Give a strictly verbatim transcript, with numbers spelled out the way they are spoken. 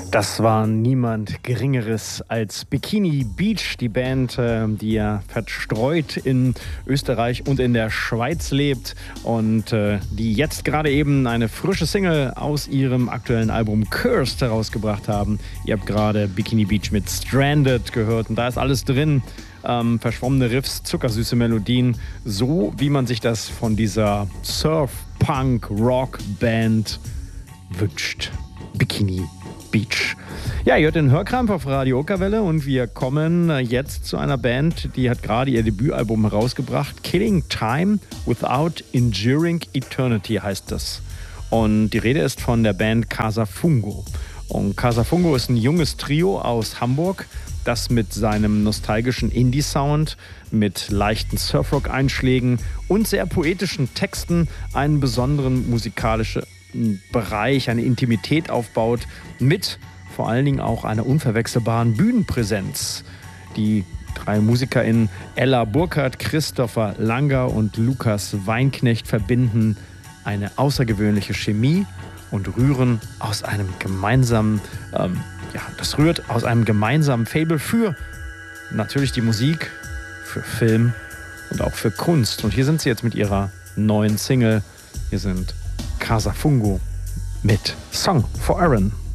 Das war niemand Geringeres als Bikini Beach, die Band, äh, die ja verstreut in Österreich und in der Schweiz lebt und äh, die jetzt gerade eben eine frische Single aus ihrem aktuellen Album Cursed herausgebracht haben. Ihr habt gerade Bikini Beach mit Stranded gehört und da ist alles drin. Ähm, verschwommene Riffs, zuckersüße Melodien, so wie man sich das von dieser Surf-Punk-Rock-Band wünscht. Bikini Beach. Ja, ihr hört den Hörkrampf auf Radio Okerwelle und wir kommen jetzt zu einer Band, die hat gerade ihr Debütalbum herausgebracht. Killing Time Without Enduring Eternity heißt das. Und die Rede ist von der Band Casa Fungo. Und Casa Fungo ist ein junges Trio aus Hamburg, das mit seinem nostalgischen Indie-Sound, mit leichten Surfrock-Einschlägen und sehr poetischen Texten einen besonderen musikalischen Bereich, eine Intimität aufbaut, mit vor allen Dingen auch einer unverwechselbaren Bühnenpräsenz. Die drei MusikerInnen Ella Burkhardt, Christopher Langer und Lukas Weinknecht verbinden eine außergewöhnliche Chemie und rühren aus einem gemeinsamen, ähm, ja, das rührt aus einem gemeinsamen Faible für natürlich die Musik, für Film und auch für Kunst. Und hier sind sie jetzt mit ihrer neuen Single. Hier sind Casa Fungo mit Song for Aaron.